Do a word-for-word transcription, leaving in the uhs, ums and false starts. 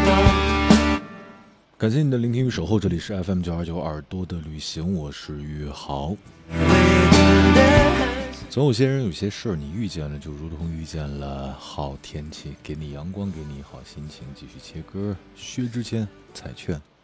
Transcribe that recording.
感谢你的聆听与守候，这里是 F M 九二九耳朵的旅行，我是宇豪。总有些人有些事儿，你遇见了就如同遇见了好天气，给你阳光，给你好心情。继续切歌，薛之谦、彩券。